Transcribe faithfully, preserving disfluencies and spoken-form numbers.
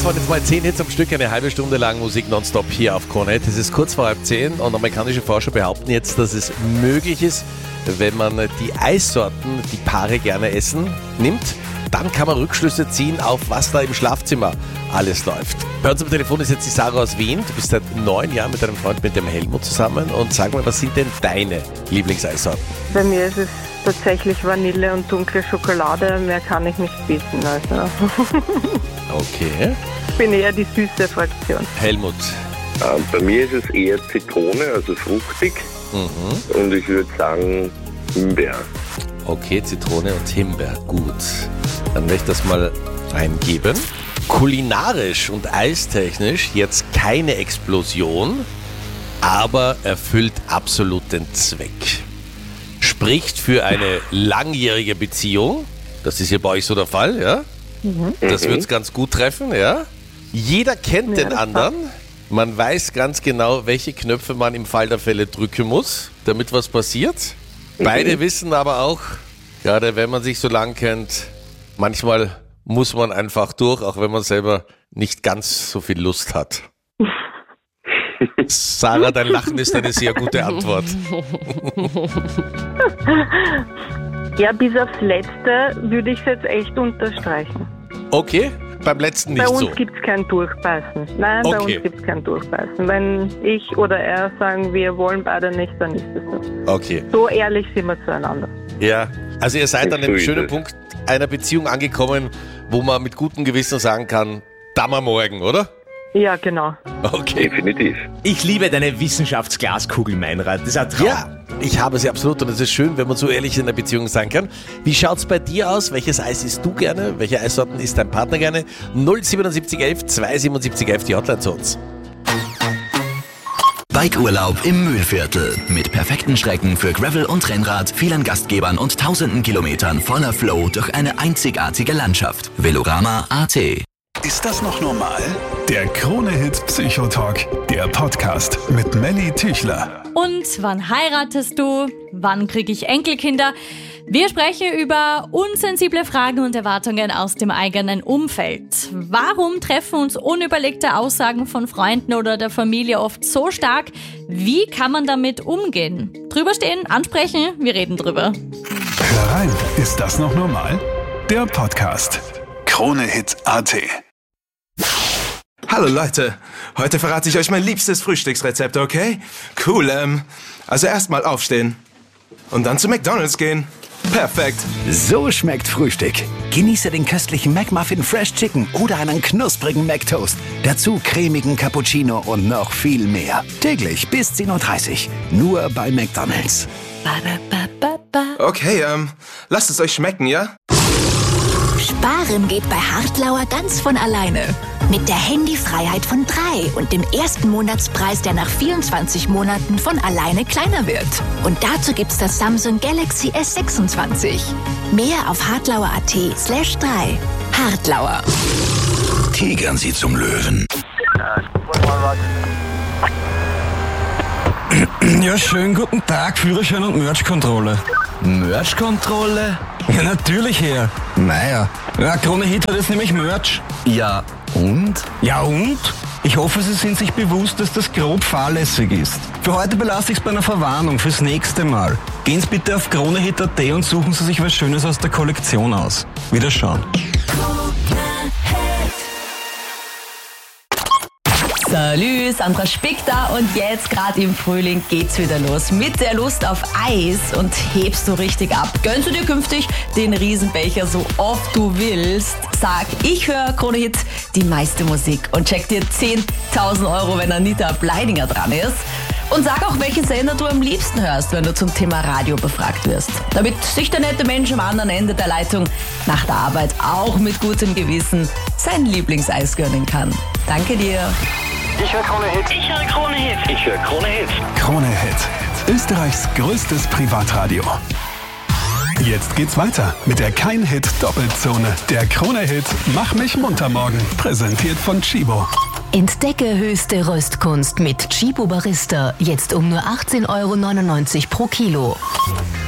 waren jetzt mal zehn Hits am Stück, eine halbe Stunde lang Musik nonstop hier auf Krone Hit. Es ist kurz vor halb zehn und amerikanische Forscher behaupten jetzt, dass es möglich ist, wenn man die Eissorten, die Paare gerne essen, nimmt, dann kann man Rückschlüsse ziehen auf was da im Schlafzimmer alles läuft. Bei uns am Telefon ist jetzt die Sarah aus Wien. Du bist seit neun Jahren mit deinem Freund, mit dem Helmut zusammen. Und sag mal, was sind denn deine Lieblingseissorten? Bei mir ist es tatsächlich Vanille und dunkle Schokolade. Mehr kann ich nicht bieten. Also. Okay. Ich bin eher die süße Fraktion. Helmut? Ähm, bei mir ist es eher Zitrone, also fruchtig. Mhm. Und ich würde sagen Himbeer. Okay, Zitrone und Himbeer. Gut. Dann werde ich das mal eingeben. Kulinarisch und eistechnisch jetzt keine Explosion, aber erfüllt absolut den Zweck. Spricht für eine langjährige Beziehung. Das ist ja bei euch so der Fall, ja? Mhm. Das wird es ganz gut treffen, ja? Jeder kennt ja, den anderen. Man weiß ganz genau, welche Knöpfe man im Fall der Fälle drücken muss, damit was passiert. Beide mhm. wissen aber auch, gerade wenn man sich so lang kennt, manchmal muss man einfach durch, auch wenn man selber nicht ganz so viel Lust hat. Sarah, dein Lachen ist eine sehr gute Antwort. Ja, bis aufs Letzte würde ich es jetzt echt unterstreichen. Okay, beim letzten nicht so. Bei uns gibt es kein Durchbeißen. Nein, okay. Bei uns gibt es kein Durchbeißen. Wenn ich oder er sagen, wir wollen beide nicht, dann ist es so. Okay. So ehrlich sind wir zueinander. Ja, also ihr seid an einem schönen Punkt einer Beziehung angekommen, wo man mit gutem Gewissen sagen kann, da mal morgen, oder? Ja, genau. Okay. Definitiv. Ich liebe deine Wissenschaftsglaskugel, Meinrad. Das ist ein Traum. Ja, ich habe sie absolut und es ist schön, wenn man so ehrlich in einer Beziehung sein kann. Wie schaut's bei dir aus? Welches Eis isst du gerne? Welche Eissorten isst dein Partner gerne? null siebenundsiebzig elf zweihundertsiebenundsiebzig elf, die Hotline zu uns. Bikeurlaub im Mühlviertel. Mit perfekten Strecken für Gravel und Rennrad, vielen Gastgebern und tausenden Kilometern voller Flow durch eine einzigartige Landschaft. Velorama Punkt a t. Ist das noch normal? Der Krone Hit Psychotalk, der Podcast mit Melly Tüchler. Und wann heiratest du? Wann kriege ich Enkelkinder? Wir sprechen über unsensible Fragen und Erwartungen aus dem eigenen Umfeld. Warum treffen uns unüberlegte Aussagen von Freunden oder der Familie oft so stark? Wie kann man damit umgehen? Drüber stehen, ansprechen, wir reden drüber. Hör rein, ist das noch normal? Der Podcast. Krone Hit Punkt a t. Hallo Leute, heute verrate ich euch mein liebstes Frühstücksrezept, okay? Cool, ähm, also erstmal aufstehen und dann zu McDonald's gehen. Perfekt. So schmeckt Frühstück. Genieße den köstlichen McMuffin Fresh Chicken oder einen knusprigen McToast. Dazu cremigen Cappuccino und noch viel mehr. Täglich bis zehn Uhr dreißig. Nur bei McDonald's. Okay, ähm, lasst es euch schmecken, ja? Sparen geht bei Hartlauer ganz von alleine. Mit der Handyfreiheit von drei und dem ersten Monatspreis, der nach vierundzwanzig Monaten von alleine kleiner wird. Und dazu gibt's das Samsung Galaxy S sechsundzwanzig. Mehr auf hartlauer Punkt a t slash drei. Hartlauer. Tigern Sie zum Löwen. Ja, schönen guten Tag, Führerschein und Merch-Kontrolle. Merch-Kontrolle? Ja, natürlich, Herr. Naja, ja, Krone Hit hat jetzt nämlich Merch. Ja, und? Ja, und? Ich hoffe, Sie sind sich bewusst, dass das grob fahrlässig ist. Für heute belasse ich es bei einer Verwarnung fürs nächste Mal. Gehen Sie bitte auf krone hit punkt a t und suchen Sie sich was Schönes aus der Kollektion aus. Wiederschauen. Salü, Sandra Spick da und jetzt gerade im Frühling geht's wieder los mit der Lust auf Eis und hebst du richtig ab. Gönnst du dir künftig den Riesenbecher so oft du willst? Sag, ich höre Krone Hit, die meiste Musik und check dir zehntausend Euro, wenn Anita Bleidinger dran ist. Und sag auch, welchen Sender du am liebsten hörst, wenn du zum Thema Radio befragt wirst. Damit sich der nette Mensch am anderen Ende der Leitung nach der Arbeit auch mit gutem Gewissen sein Lieblingseis gönnen kann. Danke dir. Ich höre Krone Hit. Ich höre Krone Hit. Ich höre Krone Hit. Krone Hit. Österreichs größtes Privatradio. Jetzt geht's weiter mit der Kein-Hit-Doppelzone. Der Krone-Hit Mach mich munter morgen. Präsentiert von Chibo. Entdecke höchste Röstkunst mit Chibo Barista. Jetzt um nur achtzehn Euro neunundneunzig pro Kilo.